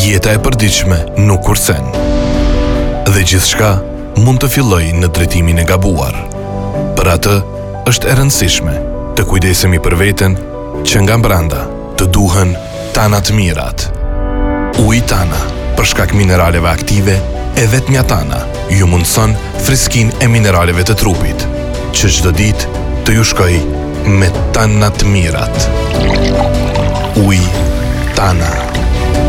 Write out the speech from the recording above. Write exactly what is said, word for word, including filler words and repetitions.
Jeta e përditshme nuk kursen. Dhe gjithçka mund të fillojë në drejtimin e gabuar. Për atë, është e rëndësishme të kujdesemi për veten që nga brenda të duhen Tana të mirat. Uji Tana, për shkak mineraleve aktive, e vetmja Tana ju mundson freskinë e mineraleve të trupit, që çdo ditë të ju shkojë me Tana të mirat. Uji Tana.